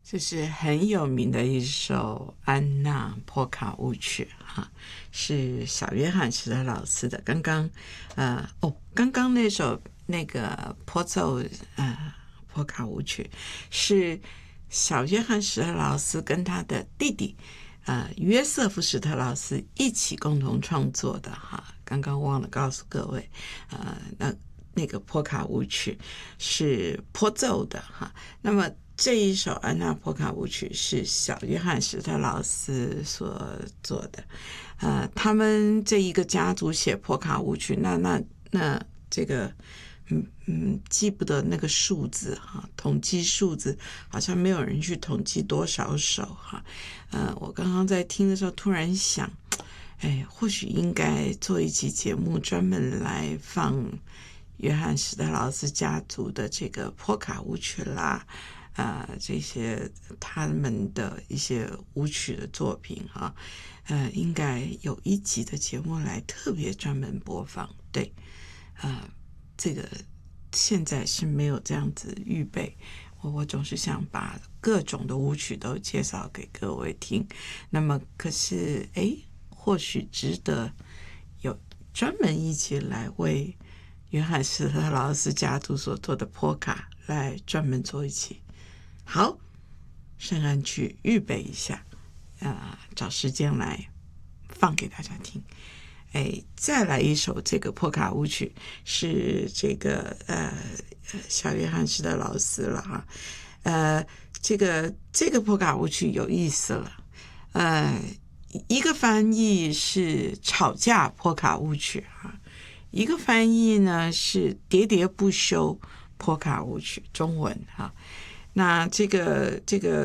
这是很有名的一首安娜波卡舞曲是小约翰史特劳斯的。刚刚那首那个波奏波卡舞曲是小约翰史特劳斯跟他的弟弟约瑟夫史特劳斯一起共同创作的刚刚忘了告诉各位那个波卡舞曲是波奏的那么这一首安娜波卡舞曲是小约翰史特劳斯所做的他们这一个家族写波卡舞曲那这个记不得那个数字统计数字好像没有人去统计多少首我刚刚在听的时候突然想或许应该做一期节目专门来放约翰史特劳斯家族的这个波卡舞曲啦这些他们的一些舞曲的作品应该有一集的节目来特别专门播放。对这个现在是没有这样子预备，我总是想把各种的舞曲都介绍给各位听，那么可是或许值得有专门一集来为约翰史特劳斯家族所做的波卡来专门做一期。好，圣安去预备一下找时间来放给大家听。再来一首这个波卡舞曲是这个小约翰史特劳斯了这个波卡舞曲有意思了一个翻译是吵架波卡舞曲一个翻译呢是喋喋不休波卡舞曲中文那这个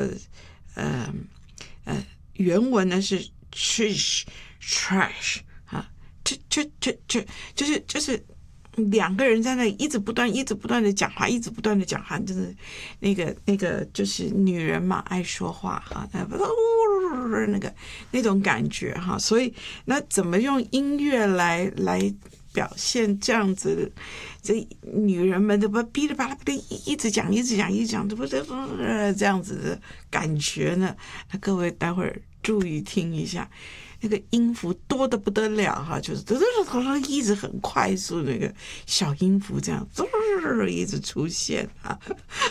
原文呢是 trash 就是两个人在那里一直不断的讲话，就是那个就是女人嘛，爱说话那种感觉所以那怎么用音乐来表现这样子这女人们都噼里啪啦一直讲这样子的感觉呢？那各位待会儿注意听一下，那个音符多得不得了就是一直很快速，那个小音符这样一直出现